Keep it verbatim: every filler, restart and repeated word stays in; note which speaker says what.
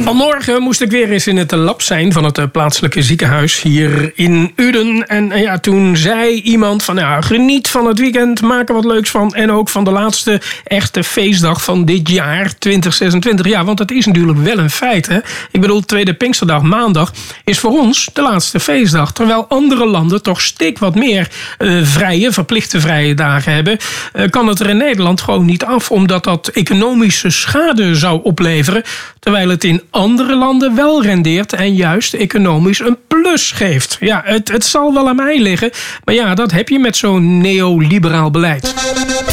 Speaker 1: Vanmorgen moest ik weer eens in het lab zijn van het plaatselijke ziekenhuis hier in Uden. En ja, toen zei iemand van ja, geniet van het weekend, maak er wat leuks van. En ook van de laatste echte feestdag van dit jaar, twintig zesentwintig. Ja, want het is natuurlijk wel een feit. Hè? Ik bedoel, tweede Pinksterdag, maandag, is voor ons de laatste feestdag. Terwijl andere landen toch stik wat meer uh, vrije, verplichte vrije dagen hebben. Uh, kan het er in Nederland gewoon niet af, omdat dat economische schade zou opleveren. Terwijl het in andere landen wel rendeert en juist economisch een plus geeft. Ja, het, het zal wel aan mij liggen, maar ja, dat heb je met zo'n neoliberaal beleid.